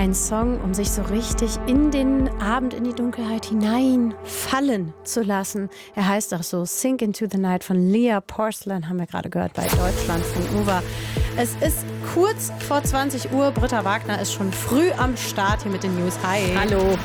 Ein Song, um sich so richtig in den Abend, in die Dunkelheit hineinfallen zu lassen. Er heißt auch so, Sink into the Night von Leah Porcelain, haben wir gerade gehört bei Deutschlandfunk Nova. Es ist kurz vor 20 Uhr. Britta Wagner ist schon früh am Start hier mit den News. Hi. Hallo.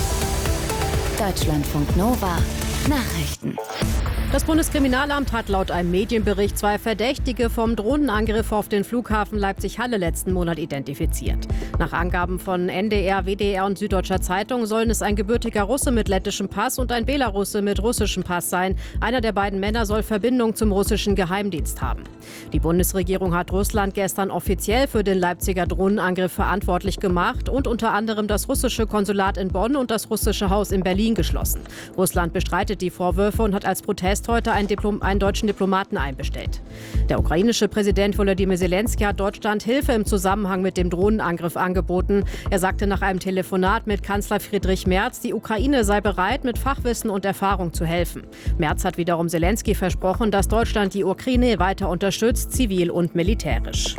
Deutschlandfunk Nova. Nachrichten. Das Bundeskriminalamt hat laut einem Medienbericht 2 Verdächtige vom Drohnenangriff auf den Flughafen Leipzig-Halle letzten Monat identifiziert. Nach Angaben von NDR, WDR und Süddeutscher Zeitung sollen es ein gebürtiger Russe mit lettischem Pass und ein Belarusse mit russischem Pass sein. Einer der beiden Männer soll Verbindung zum russischen Geheimdienst haben. Die Bundesregierung hat Russland gestern offiziell für den Leipziger Drohnenangriff verantwortlich gemacht und unter anderem das russische Konsulat in Bonn und das russische Haus in Berlin geschlossen. Russland bestreitet die Vorwürfe und hat als Protest heute einen deutschen Diplomaten einbestellt. Der ukrainische Präsident Volodymyr Zelensky hat Deutschland Hilfe im Zusammenhang mit dem Drohnenangriff angeboten. Er sagte nach einem Telefonat mit Kanzler Friedrich Merz, die Ukraine sei bereit, mit Fachwissen und Erfahrung zu helfen. Merz hat wiederum Zelensky versprochen, dass Deutschland die Ukraine weiter unterstützt, zivil und militärisch.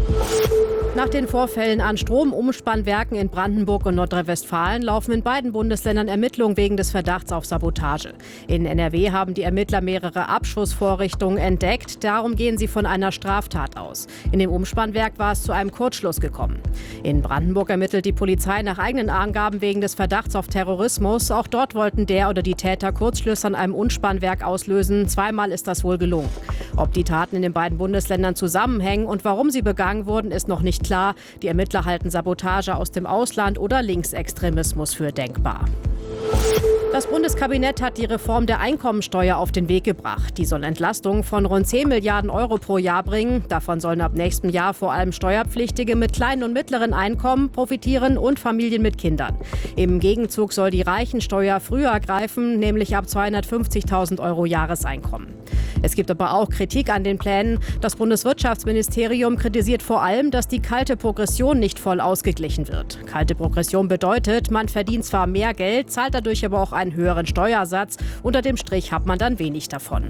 Nach den Vorfällen an Stromumspannwerken in Brandenburg und Nordrhein-Westfalen laufen in beiden Bundesländern Ermittlungen wegen des Verdachts auf Sabotage. In NRW haben die Ermittler mehrere Abschussvorrichtungen entdeckt. Darum gehen sie von einer Straftat aus. In dem Umspannwerk war es zu einem Kurzschluss gekommen. In Brandenburg ermittelt die Polizei nach eigenen Angaben wegen des Verdachts auf Terrorismus. Auch dort wollten der oder die Täter Kurzschlüsse an einem Umspannwerk auslösen. Zweimal ist das wohl gelungen. Ob die Taten in den beiden Bundesländern zusammenhängen und warum sie begangen wurden, ist noch nicht klar. Die Ermittler halten Sabotage aus dem Ausland oder Linksextremismus für denkbar. Das Bundeskabinett hat die Reform der Einkommensteuer auf den Weg gebracht. Die soll Entlastungen von rund 10 Milliarden Euro pro Jahr bringen. Davon sollen ab nächstem Jahr vor allem Steuerpflichtige mit kleinen und mittleren Einkommen profitieren und Familien mit Kindern. Im Gegenzug soll die Reichensteuer früher greifen, nämlich ab 250.000 Euro Jahreseinkommen. Es gibt aber auch Kritik an den Plänen. Das Bundeswirtschaftsministerium kritisiert vor allem, dass die kalte Progression nicht voll ausgeglichen wird. Kalte Progression bedeutet, man verdient zwar mehr Geld, zahlt dadurch aber auch einen höheren Steuersatz. Unter dem Strich hat man dann wenig davon.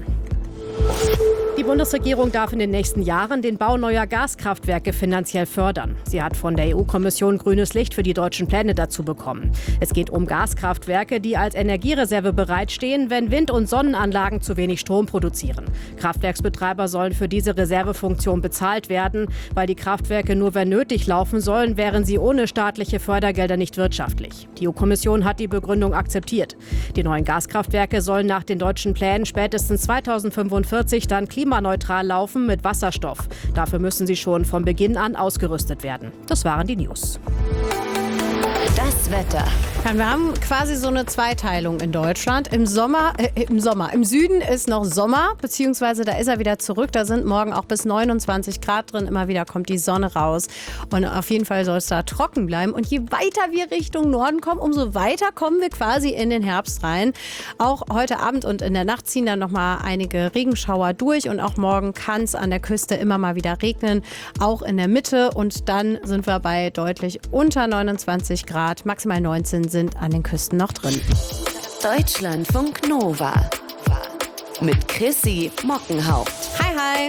Die Bundesregierung darf in den nächsten Jahren den Bau neuer Gaskraftwerke finanziell fördern. Sie hat von der EU-Kommission grünes Licht für die deutschen Pläne dazu bekommen. Es geht um Gaskraftwerke, die als Energiereserve bereitstehen, wenn Wind- und Sonnenanlagen zu wenig Strom produzieren. Kraftwerksbetreiber sollen für diese Reservefunktion bezahlt werden. Weil die Kraftwerke nur wenn nötig laufen sollen, wären sie ohne staatliche Fördergelder nicht wirtschaftlich. Die EU-Kommission hat die Begründung akzeptiert. Die neuen Gaskraftwerke sollen nach den deutschen Plänen spätestens 2045 dann klimaneutral laufen mit Wasserstoff. Dafür müssen sie schon von Beginn an ausgerüstet werden. Das waren die News. Das Wetter. Wir haben quasi so eine Zweiteilung in Deutschland. Im Süden ist noch Sommer, beziehungsweise da ist er wieder zurück. Da sind morgen auch bis 29 Grad drin. Immer wieder kommt die Sonne raus. Und auf jeden Fall soll es da trocken bleiben. Und je weiter wir Richtung Norden kommen, umso weiter kommen wir quasi in den Herbst rein. Auch heute Abend und in der Nacht ziehen dann nochmal einige Regenschauer durch. Und auch morgen kann es an der Küste immer mal wieder regnen. Auch in der Mitte. Und dann sind wir bei deutlich unter 29 Grad. Maximal 19 sind an den Küsten noch drin. Deutschlandfunk Nova. Mit Chrissy Mockenhaupt. Hi.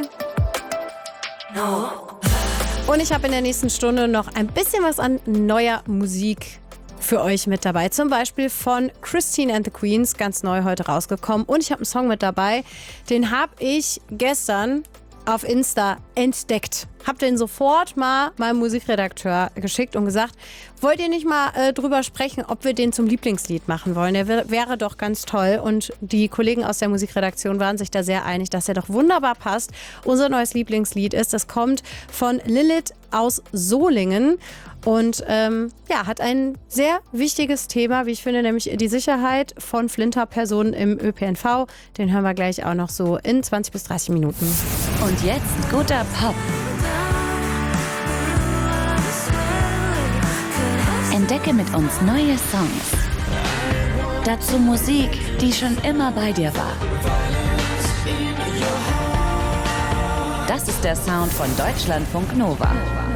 Und ich habe in der nächsten Stunde noch ein bisschen was an neuer Musik für euch mit dabei. Zum Beispiel von Christine and the Queens, ganz neu heute rausgekommen. Und ich habe einen Song mit dabei, den habe ich gestern auf Insta entdeckt. Hab den sofort mal meinem Musikredakteur geschickt und gesagt, wollt ihr nicht mal drüber sprechen, ob wir den zum Lieblingslied machen wollen? Der wäre doch ganz toll. Und die Kollegen aus der Musikredaktion waren sich da sehr einig, dass er doch wunderbar passt. Unser neues Lieblingslied ist, das kommt von Lilith aus Solingen und hat ein sehr wichtiges Thema, wie ich finde, nämlich die Sicherheit von Flinterpersonen im ÖPNV. Den hören wir gleich auch noch so in 20 bis 30 Minuten. Und jetzt guter Pop. Entdecke mit uns neue Songs. Dazu Musik, die schon immer bei dir war. Das ist der Sound von Deutschlandfunk Nova.